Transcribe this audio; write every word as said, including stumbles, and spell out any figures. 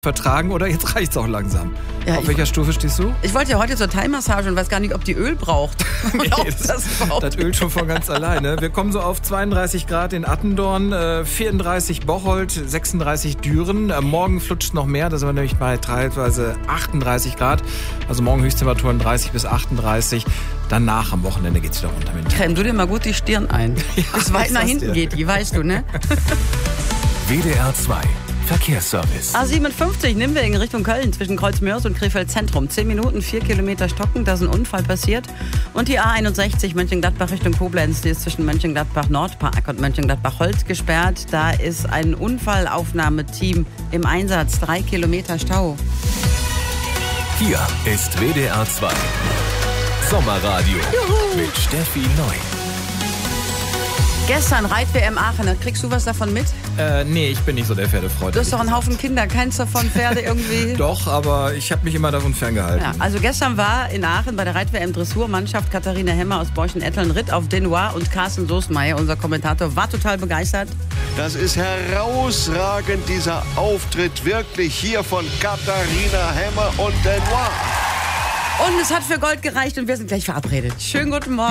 vertragen oder jetzt reicht's auch langsam. Ja, Auf welcher Stufe stehst du? Ich wollte ja heute zur Thai-Massage und weiß gar nicht, ob die Öl braucht. Nee, das, das, das ölt schon von ganz alleine. Wir kommen so auf zweiunddreißig Grad in Attendorn, äh, vierunddreißig Bocholt, sechsunddreißig Düren. Äh, morgen flutscht noch mehr, da sind wir nämlich bei teilweise achtunddreißig Grad. Also morgen Höchsttemperaturen dreißig bis achtunddreißig. Danach am Wochenende geht's wieder runter mit dem Creme du dir mal gut die Stirn ein. Ja, Bis weit nach hinten dir. geht die, weißt du, ne? W D R zwei Verkehrsservice. A siebenundfünfzig Nimwegen Richtung Köln zwischen Kreuzmörs und Krefeld Zentrum. zehn Minuten, vier Kilometer stocken, da ist ein Unfall passiert. Und die A einundsechzig Mönchengladbach Richtung Koblenz, die ist zwischen Mönchengladbach Nordpark und Mönchengladbach Holz gesperrt. Da ist ein Unfallaufnahmeteam im Einsatz, drei Kilometer Stau. Hier ist W D R zwei Sommerradio mit Steffi Neu. Gestern Reit-W M Aachen, kriegst du was davon mit? Äh, nee, ich bin nicht so der Pferdefreund. Du hast doch einen Haufen Kinder, keins davon Pferde irgendwie? Doch, aber ich habe mich immer davon ferngehalten. Ja, also gestern war in Aachen bei der Reit-W M Dressurmannschaft Katharina Hemmer aus Borchen-Etteln ritt auf Denoir und Carsten Soßmeier, unser Kommentator, war total begeistert. Das ist herausragend, dieser Auftritt wirklich hier von Katharina Hemmer und Denoir. Und es hat für Gold gereicht und wir sind gleich verabredet. Schönen guten Morgen.